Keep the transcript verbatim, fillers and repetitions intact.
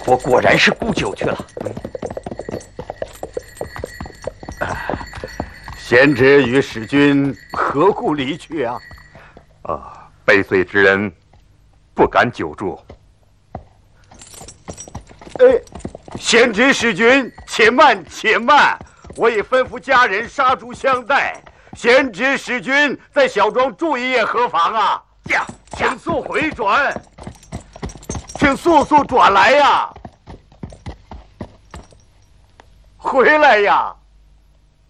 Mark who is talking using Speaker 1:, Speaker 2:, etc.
Speaker 1: 伯果然是沽酒去了。
Speaker 2: 贤侄与使君何故离去啊？
Speaker 3: 啊，被罪之人不敢久住。
Speaker 2: 哎，贤侄使君，且慢且慢，我已吩咐家人杀猪相待。贤侄使君在小庄住一夜何妨啊？
Speaker 1: 驾，
Speaker 2: 请速回转，请速速转来呀！回来呀！